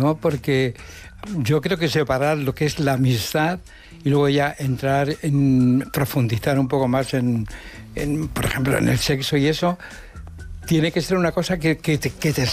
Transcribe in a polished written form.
¿no? Porque yo creo que separar lo que es la amistad y luego ya entrar en profundizar un poco más en por ejemplo, en el sexo y eso, tiene que ser una cosa que te